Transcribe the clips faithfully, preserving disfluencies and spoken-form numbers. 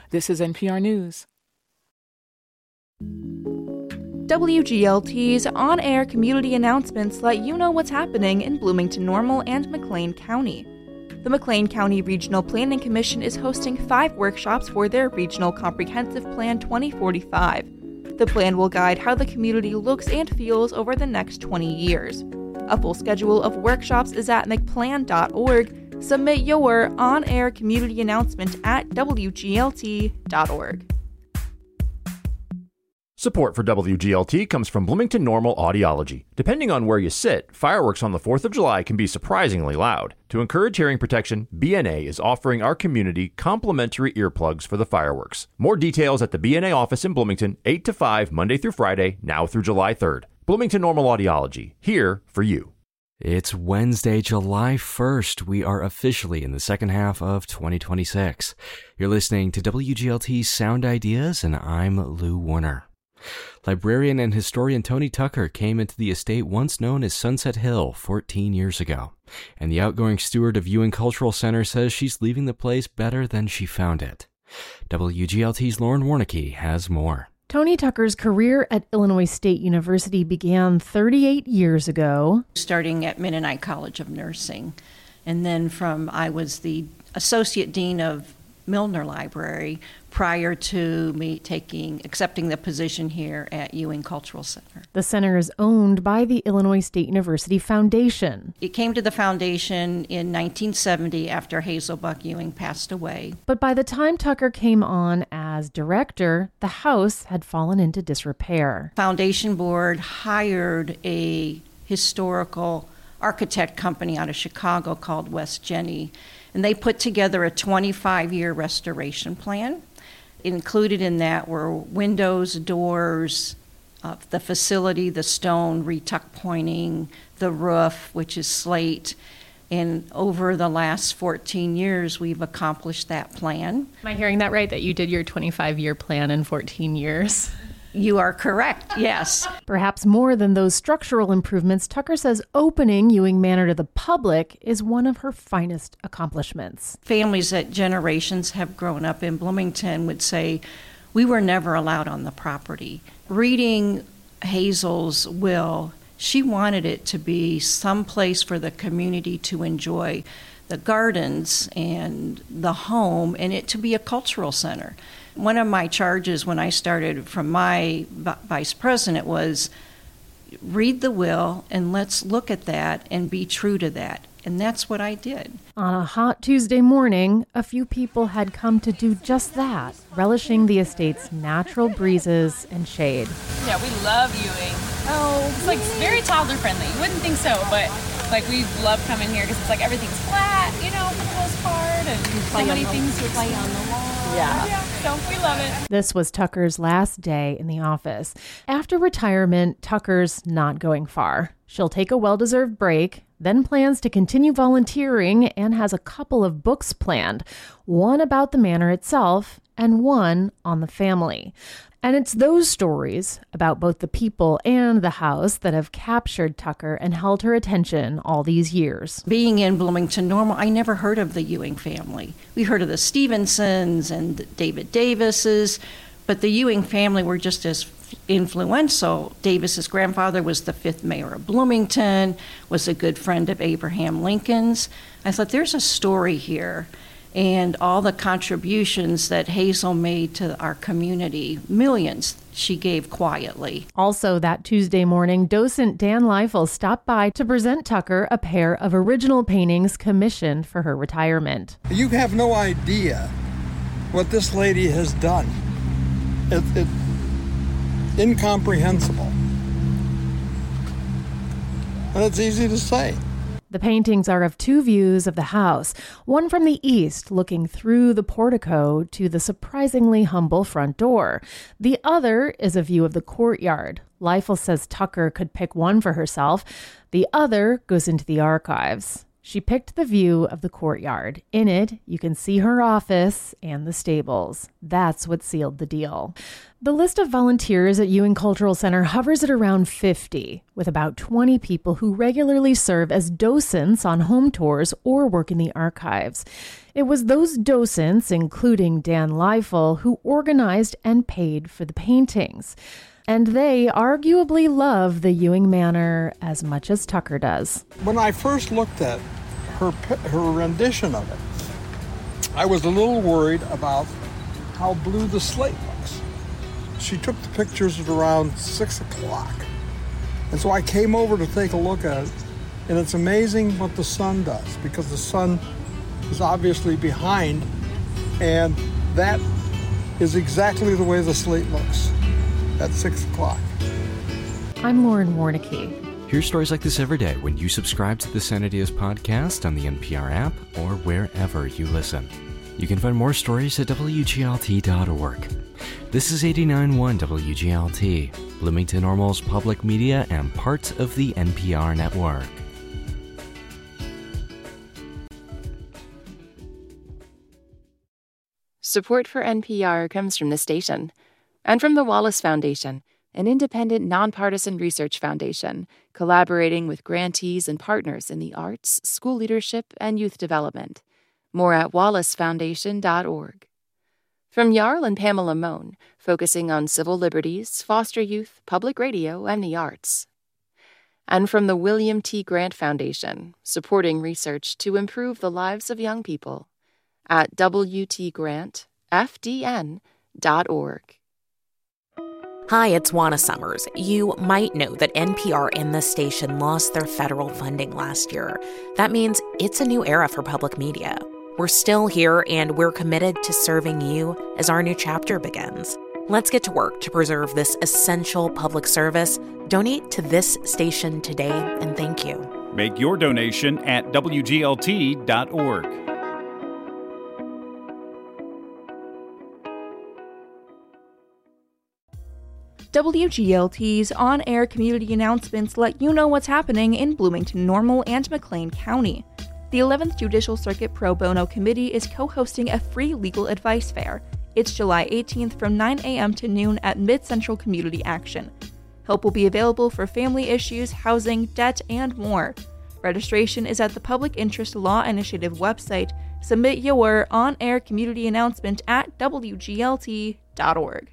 This is N P R News. W G L T's on-air community announcements let you know what's happening in Bloomington-Normal and McLean County. The McLean County Regional Planning Commission is hosting five workshops for their Regional Comprehensive Plan twenty forty-five. The plan will guide how the community looks and feels over the next twenty years. A full schedule of workshops is at m c plan dot org. Submit your on-air community announcement at w g l t dot org. Support for W G L T comes from Bloomington Normal Audiology. Depending on where you sit, fireworks on the fourth of July can be surprisingly loud. To encourage hearing protection, B N A is offering our community complimentary earplugs for the fireworks. More details at the B N A office in Bloomington, eight to five, Monday through Friday, now through July third. Bloomington Normal Audiology, here for you. It's Wednesday, July first. We are officially in the second half of twenty twenty-six. You're listening to W G L T's Sound Ideas, and I'm Lou Warner. Librarian and historian Tony Tucker came into the estate once known as Sunset Hill fourteen years ago, and the outgoing steward of Ewing Cultural Center says she's leaving the place better than she found it. W G L T's Lauren Warnicki has more. Tony Tucker's career at Illinois State University began thirty-eight years ago. Starting at Mennonite College of Nursing. And then from, I was the Associate Dean of Milner Library prior to me taking, accepting the position here at Ewing Cultural Center. The center is owned by the Illinois State University Foundation. It came to the foundation in nineteen seventy after Hazel Buck Ewing passed away. But by the time Tucker came on as director, the house had fallen into disrepair. Foundation Board hired a historical architect company out of Chicago called West Jenny, and they put together a twenty-five year restoration plan. Included in that were windows, doors, uh, the facility, the stone, retuck pointing, the roof, which is slate. And over the last fourteen years, we've accomplished that plan. Am I hearing that right, that you did your twenty-five year plan in fourteen years? You are correct, yes. Perhaps more than those structural improvements, Tucker says opening Ewing Manor to the public is one of her finest accomplishments. Families that generations have grown up in Bloomington would say, we were never allowed on the property. Reading Hazel's will, she wanted it to be some place for the community to enjoy the gardens and the home, and it to be a cultural center. One of my charges when I started from my vice president was read the will and let's look at that and be true to that. And that's what I did. On a hot Tuesday morning, a few people had come to do just that, relishing the estate's natural breezes and shade. Yeah, we love Ewing. Oh, it's like very toddler friendly. You wouldn't think so, but like we love coming here because it's like everything's flat, you know, for the most part, and so many things to play on the wall. Yeah. yeah, so we love it. This was Tucker's last day in the office. After retirement, Tucker's not going far. She'll take a well-deserved break, then plans to continue volunteering and has a couple of books planned, one about the manor itself and one on the family. And it's those stories about both the people and the house that have captured Tucker and held her attention all these years. Being in Bloomington Normal, I never heard of the Ewing family. We heard of the Stevensons and the David Davises, but the Ewing family were just as influential. Davis's grandfather was the fifth mayor of Bloomington, was a good friend of Abraham Lincoln's. I thought there's a story here. And all the contributions that Hazel made to our community, millions she gave quietly. Also that Tuesday morning, docent Dan Leifel stopped by to present Tucker a pair of original paintings commissioned for her retirement. You have no idea what this lady has done. It, it, incomprehensible. And it's easy to say. The paintings are of two views of the house, one from the east looking through the portico to the surprisingly humble front door. The other is a view of the courtyard. Leifel says Tucker could pick one for herself. The other goes into the archives. She picked the view of the courtyard. In it, you can see her office and the stables. That's what sealed the deal. The list of volunteers at Ewing Cultural Center hovers at around fifty, with about twenty people who regularly serve as docents on home tours or work in the archives. It was those docents, including Dan Leifel, who organized and paid for the paintings. And they arguably love the Ewing Manor as much as Tucker does. When I first looked at her her rendition of it, I was a little worried about how blue the slate looks. She took the pictures at around six o'clock. And so I came over to take a look at it, and it's amazing what the sun does, because the sun is obviously behind, and that is exactly the way the slate looks at six o'clock. I'm Lauren Warnicki. Hear stories like this every day when you subscribe to the Sound Ideas podcast on the N P R app or wherever you listen. You can find more stories at W G L T dot org. This is eighty-nine point one W G L T, Bloomington Normal's public media and part of the N P R network. Support for N P R comes from the station and from the Wallace Foundation, an independent, nonpartisan research foundation collaborating with grantees and partners in the arts, school leadership, and youth development. More at wallace foundation dot org. From Jarl and Pamela Mohn, focusing on civil liberties, foster youth, public radio, and the arts. And from the William T. Grant Foundation, supporting research to improve the lives of young people, at w t grant f d n dot org. Hi, it's Juana Summers. You might know that N P R and the station lost their federal funding last year. That means it's a new era for public media. We're still here, and we're committed to serving you as our new chapter begins. Let's get to work to preserve this essential public service. Donate to this station today, and thank you. Make your donation at w g l t dot org. W G L T's on-air community announcements let you know what's happening in Bloomington Normal and McLean County. The eleventh Judicial Circuit Pro Bono Committee is co-hosting a free legal advice fair. It's July eighteenth from nine a.m. to noon at Mid-Central Community Action. Help will be available for family issues, housing, debt, and more. Registration is at the Public Interest Law Initiative website. Submit your on-air community announcement at w g l t dot org.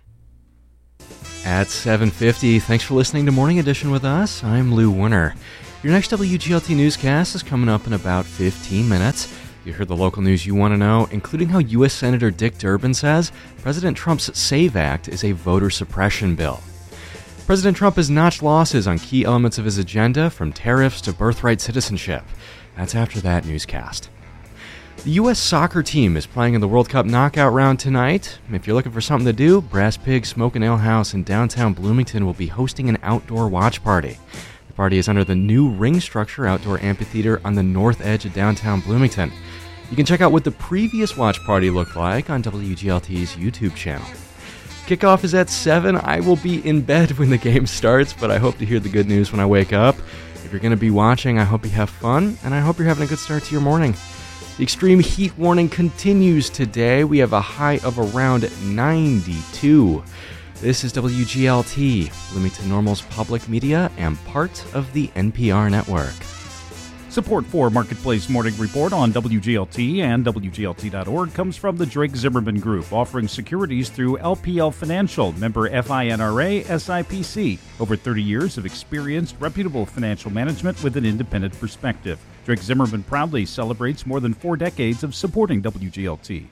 At seven fifty, thanks for listening to Morning Edition with us. I'm Lou Warner. Your next W G L T newscast is coming up in about fifteen minutes. You heard the local news you want to know, including how U S Senator Dick Durbin says President Trump's SAVE Act is a voter suppression bill. President Trump has notched losses on key elements of his agenda, from tariffs to birthright citizenship. That's after that newscast. The U S soccer team is playing in the World Cup knockout round tonight. If you're looking for something to do, Brass Pig Smoke and Ale House in downtown Bloomington will be hosting an outdoor watch party. The party is under the new ring structure outdoor amphitheater on the north edge of downtown Bloomington. You can check out what the previous watch party looked like on W G L T's YouTube channel. Kickoff is at seven. I will be in bed when the game starts, but I hope to hear the good news when I wake up. If you're going to be watching, I hope you have fun, and I hope you're having a good start to your morning. The extreme heat warning continues today. We have a high of around ninety-two. This is W G L T, Bloomington Normal's public media and part of the N P R network. Support for Marketplace Morning Report on W G L T and W G L T dot org comes from the Drake Zimmerman Group, offering securities through L P L Financial, member FINRA S I P C. Over thirty years of experienced, reputable financial management with an independent perspective. Drake Zimmerman proudly celebrates more than four decades of supporting W G L T.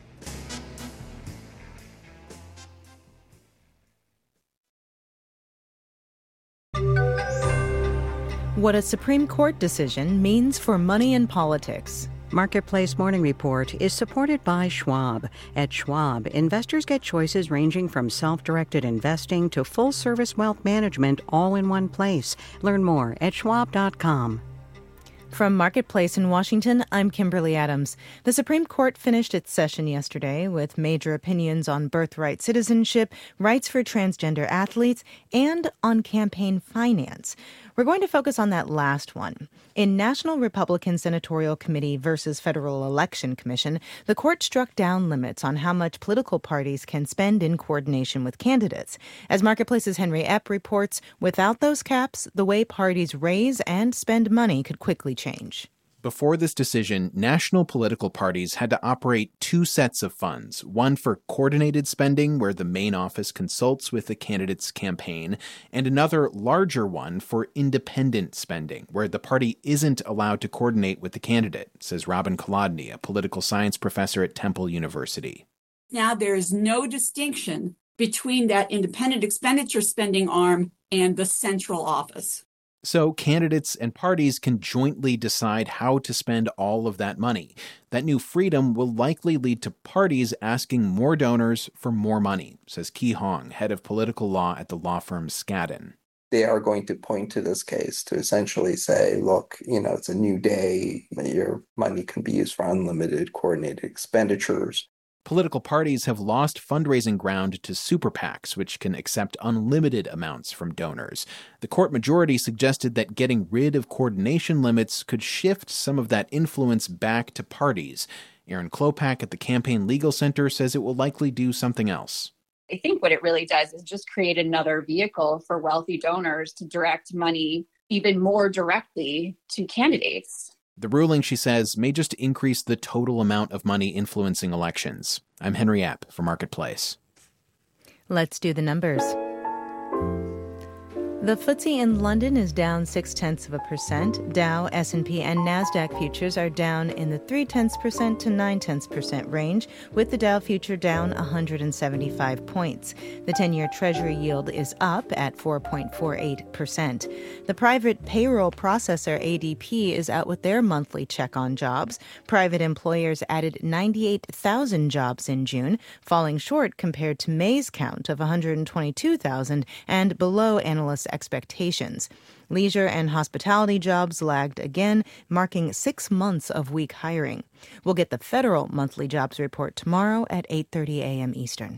What a Supreme Court decision means for money in politics. Marketplace Morning Report is supported by Schwab. At Schwab, investors get choices ranging from self-directed investing to full-service wealth management all in one place. Learn more at schwab dot com. From Marketplace in Washington, I'm Kimberly Adams. The Supreme Court finished its session yesterday with major opinions on birthright citizenship, rights for transgender athletes, and on campaign finance. We're going to focus on that last one. In National Republican Senatorial Committee versus Federal Election Commission, the court struck down limits on how much political parties can spend in coordination with candidates. As Marketplace's Henry Epp reports, without those caps, the way parties raise and spend money could quickly change. Before this decision, national political parties had to operate two sets of funds, one for coordinated spending, where the main office consults with the candidate's campaign, and another larger one for independent spending, where the party isn't allowed to coordinate with the candidate, says Robin Kolodny, a political science professor at Temple University. Now there is no distinction between that independent expenditure spending arm and the central office. So candidates and parties can jointly decide how to spend all of that money. That new freedom will likely lead to parties asking more donors for more money, says Ki Hong, head of political law at the law firm Skadden. They are going to point to this case to essentially say, look, you know, it's a new day. Your money can be used for unlimited coordinated expenditures. Political parties have lost fundraising ground to super PACs, which can accept unlimited amounts from donors. The court majority suggested that getting rid of coordination limits could shift some of that influence back to parties. Erin Klopak at the Campaign Legal Center says it will likely do something else. I think what it really does is just create another vehicle for wealthy donors to direct money even more directly to candidates. The ruling, she says, may just increase the total amount of money influencing elections. I'm Henry Epp for Marketplace. Let's do the numbers. The F T S E in London is down six-tenths of a percent. Dow, S and P, and NASDAQ futures are down in the three-tenths percent to nine-tenths percent range, with the Dow future down one hundred seventy-five points. The ten-year Treasury yield is up at four point four eight percent. The private payroll processor A D P is out with their monthly check on jobs. Private employers added ninety-eight thousand jobs in June, falling short compared to May's count of one hundred twenty-two thousand and below analysts' expectations. Leisure and hospitality jobs lagged again, marking six months of weak hiring. We'll get the federal monthly jobs report tomorrow at eight thirty a.m. Eastern.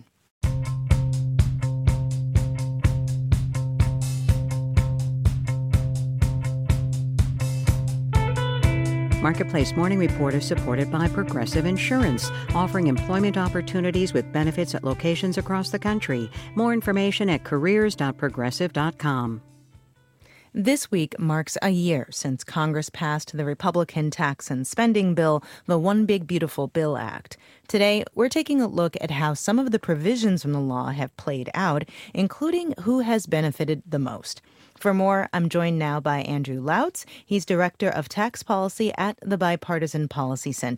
Marketplace Morning Report is supported by Progressive Insurance, offering employment opportunities with benefits at locations across the country. More information at careers dot progressive dot com. This week marks a year since Congress passed the Republican tax and spending bill, the One Big Beautiful Bill Act. Today, we're taking a look at how some of the provisions from the law have played out, including who has benefited the most. For more, I'm joined now by Andrew Lautz. He's Director of Tax Policy at the Bipartisan Policy Center.